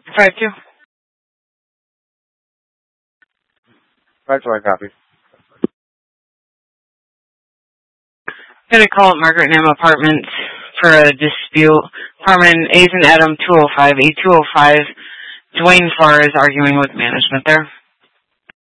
5-2. 5-2, I copy. I'm going to call at Margaret Nam Apartments for a dispute. Apartment A's and Adam 205, A205. Dwayne Farr is arguing with management there.